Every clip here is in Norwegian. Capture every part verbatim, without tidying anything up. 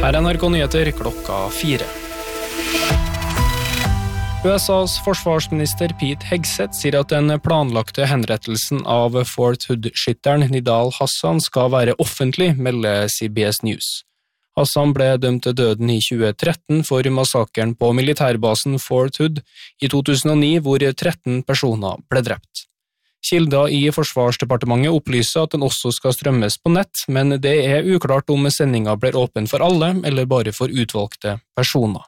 Her er N R K Nyheter klokka fire. U S A's forsvarsminister Pete Hegseth sier at den planlagte henrettelsen av Fort Hood-skytteren Nidal Hassan skal være offentlig, melder C B S News. Hassan ble dømt til døden i tjue tretten for massakren på militærbasen Fort Hood i to tusen og ni, hvor tretten personer ble drept. Kilder i Forsvarsdepartementet opplyser at den også skal strømmes på nett, men det er uklart om sendingen blir åpen for alle eller bare for utvalgte personer.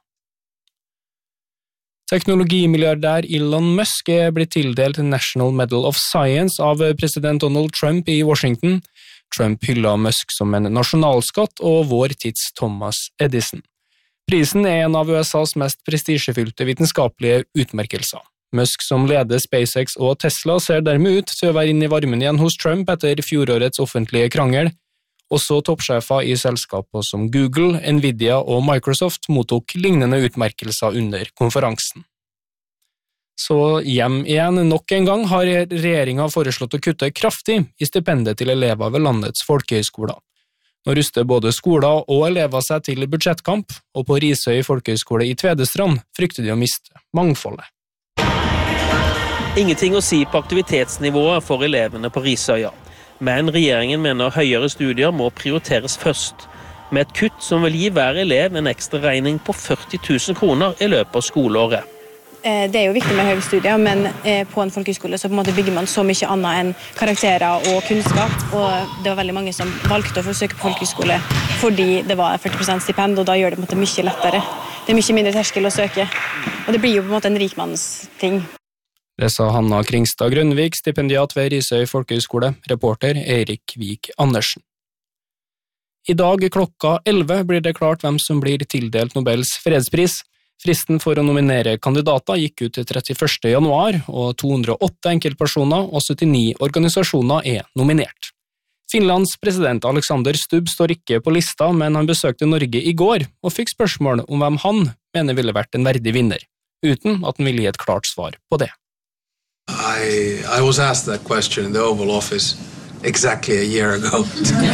Teknologimilliardær Elon Musk er blitt tildelt National Medal of Science av president Donald Trump i Washington. Trump hyllet Musk som en nasjonalskatt og vår tids Thomas Edison. Prisen er en av U S A's mest prestisjefylte vitenskapelige utmerkelser. Musk, som leder SpaceX og Tesla, ser dermed ut til å være inne i varmen igjen hos Trump etter fjorårets offentlige krangel. Også toppsjefer i selskaper som Google, Nvidia og Microsoft mottok lignende utmerkelser under konferansen. Så hjem igjen, nok en gang har regjeringen foreslått å kutte kraftig i stipendet til elever ved landets folkehøyskoler. Nå ruster både skoler og elever seg til budsjettkamp, og på Risøy folkehøyskole i Tvedestrand frykter de å miste mangfoldet. Ingenting å si på aktivitetsnivået for elevene på Risøya, men regjeringen mener høyere studier må prioriteres først, med et kutt som vil gi hver elev en ekstra regning på førti tusen kroner i løpet av skoleåret. Det er jo viktig med høyere studier, men på en folkehøyskole så på en måte bygger man så mye annet enn karakterer og kunnskap, og det var veldig mange som valgte å forsøke på folkehøyskole fordi det var førti prosent stipend, og da gjør det på en måte mye lettere. Det er mye mindre terskel å søke, og det blir jo på en måte en rikmannsting. Det sa Hanna Kringstad Grønvik, stipendiat ved Risøy folkehøyskole, reporter Eirik Vik Andersen. I dag klokka elleve blir det klart hvem som blir tildelt Nobels fredspris. Fristen for å nominere kandidater gikk ut til trettiførste januar, og to hundre og åtte enkeltpersoner og syttini organisasjoner er nominert. Finlands president Alexander Stubb står ikke på lista, men han besøkte Norge i går og fikk spørsmål om hvem han mener ville vært en verdig vinner, uten at han ville gi et klart svar på det. I, I was asked that question in the Oval Office exactly a year ago.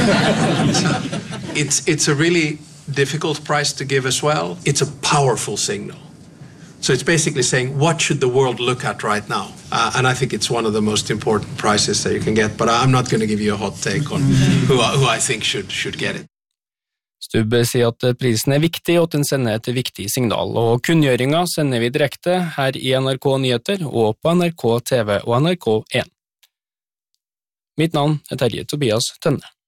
it's, it's a really difficult prize to give as well. It's a powerful signal. So it's basically saying, what should the world look at right now? Uh, and I think it's one of the most important prizes that you can get, but I'm not going to give you a hot take on who, who I think should, should get it. Stubb sier at prisen er viktig, og at den sender et viktig signal, og kunngjøringen sender vi direkte her i N R K Nyheter og på N R K T V og N R K en. Mitt navn er Terje Tobias Tønne.